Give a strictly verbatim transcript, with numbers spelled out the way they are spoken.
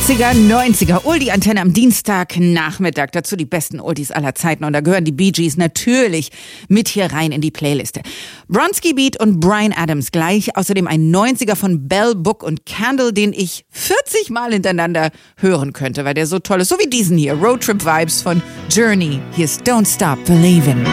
achtziger, neunziger, Oldie-Antenne am Dienstagnachmittag. Dazu die besten Oldies aller Zeiten. Und da gehören die Bee Gees natürlich mit hier rein in die Playliste. Bronski Beat und Bryan Adams gleich. Außerdem ein neunziger von Bell, Book und Candle, den ich vierzig Mal hintereinander hören könnte, weil der so toll ist. So wie diesen hier, Roadtrip Vibes von Journey. Hier ist Don't Stop Believin'.